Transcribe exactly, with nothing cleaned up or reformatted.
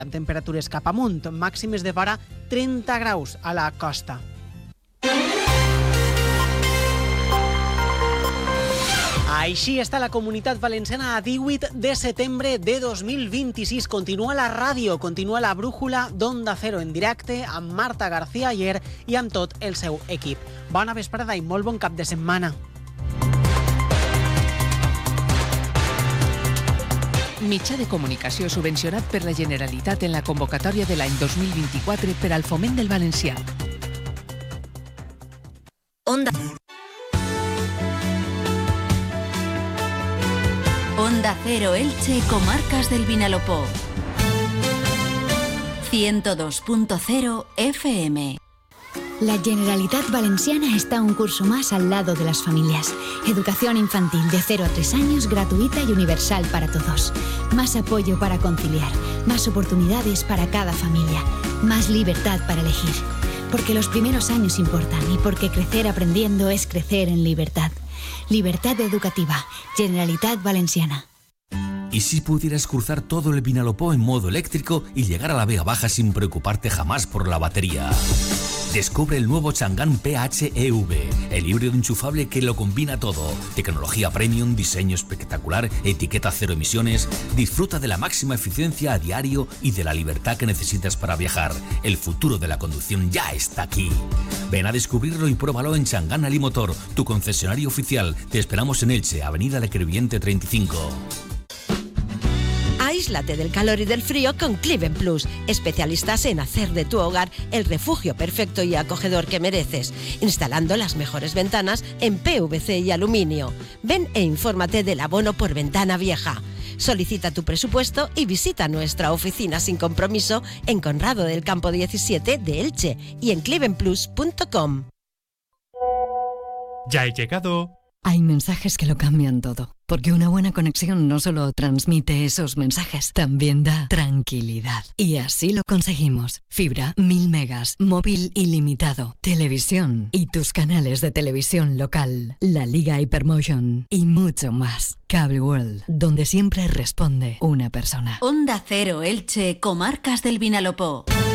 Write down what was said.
amb temperatures cap amunt, màximes de vora trenta graus a la costa. Així està la Comunitat Valenciana a divuit de setembre de dos mil vint-i-sis. Continua la ràdio, continua la brújula d'Onda Cero en directe amb Marta García Ayer i amb tot el seu equip. Bona vesprada i molt bon cap de setmana. Mitjà de comunicació subvencionat per la Generalitat en la convocatòria de l'any dos mil vint-i-quatre per al foment del valencià. Onda. Onda Cero Elche, Comarcas del Vinalopó. ciento dos punto cero F M. La Generalitat Valenciana está un curso más al lado de las familias. Educación infantil de cero a tres años, gratuita y universal para todos. Más apoyo para conciliar, más oportunidades para cada familia, más libertad para elegir. Porque los primeros años importan y porque crecer aprendiendo es crecer en libertad. Libertad educativa, Generalitat Valenciana. ¿Y si pudieras cruzar todo el Vinalopó en modo eléctrico y llegar a la Vega Baja sin preocuparte jamás por la batería? Descubre el nuevo Chang'an P H E V, el híbrido enchufable que lo combina todo. Tecnología premium, diseño espectacular, etiqueta cero emisiones. Disfruta de la máxima eficiencia a diario y de la libertad que necesitas para viajar. El futuro de la conducción ya está aquí. Ven a descubrirlo y pruébalo en Chang'an Alimotor, tu concesionario oficial. Te esperamos en Elche, Avenida Le Crevillente treinta y cinco. Aíslate del calor y del frío con Cliven Plus, especialistas en hacer de tu hogar el refugio perfecto y acogedor que mereces, instalando las mejores ventanas en P V C y aluminio. Ven e infórmate del abono por ventana vieja. Solicita tu presupuesto y visita nuestra oficina sin compromiso en Conrado del Campo diecisiete de Elche y en cliven plus punto com. Ya he llegado. Hay mensajes que lo cambian todo, porque una buena conexión no solo transmite esos mensajes, también da tranquilidad. Y así lo conseguimos. Fibra, mil megas, móvil ilimitado, televisión y tus canales de televisión local, la Liga Hypermotion y mucho más. Cable World, donde siempre responde una persona. Onda Cero Elche, Comarcas del Vinalopó.